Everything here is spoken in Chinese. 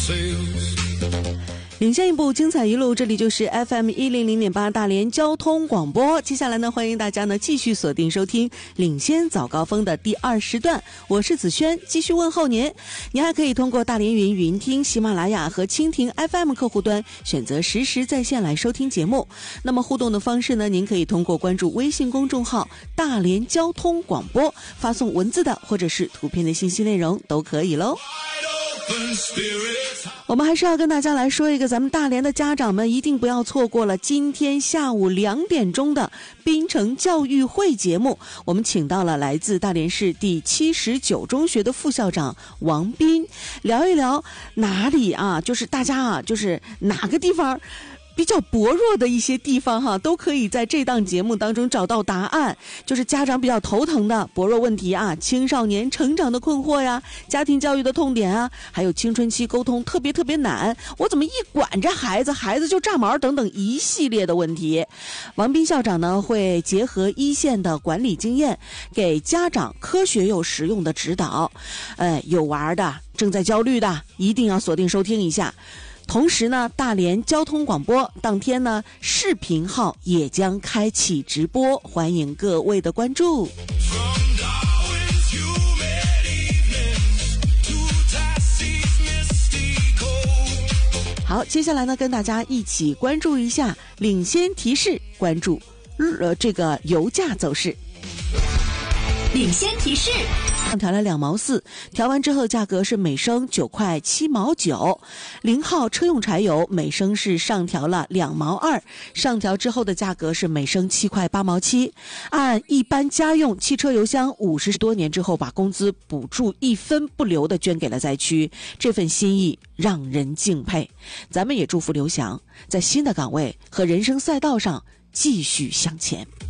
领先一步，精彩一路，这里就是 FM100.8 大连交通广播。接下来呢，欢迎大家呢继续锁定收听领先早高峰的第20段，我是子轩，继续问候您。您还可以通过大连云云听、喜马拉雅和蜻蜓 FM 客户端选择实时在线来收听节目。那么互动的方式呢，您可以通过关注微信公众号大连交通广播，发送文字的或者是图片的信息内容都可以喽。我们还是要跟大家来说一个咱们大连的家长们一定不要错过了今天下午2点钟的滨城教育会节目。我们请到了来自大连市第79中学的副校长王斌，聊一聊哪里啊，就是大家啊，就是哪个地方比较薄弱的一些地方哈，都可以在这档节目当中找到答案。就是家长比较头疼的薄弱问题啊，青少年成长的困惑呀，家庭教育的痛点啊，还有青春期沟通特别难，我怎么一管这孩子就炸毛等等一系列的问题。王斌校长呢会结合一线的管理经验，给家长科学又实用的指导。有玩的，正在焦虑的，一定要锁定收听一下。同时呢，大连交通广播当天呢，视频号也将开启直播，欢迎各位的关注。好，接下来呢，跟大家一起关注一下领先提示，关注这个油价走势。 领先提示。 上调了2毛4，调完之后价格是每升9块7毛9。0号车用柴油每升是上调了2毛2，上调之后的价格是每升7块8毛7。按一般家用汽车油箱50多年之后，把工资补助1分不留地捐给了灾区，这份心意让人敬佩。咱们也祝福刘翔在新的岗位和人生赛道上继续向前。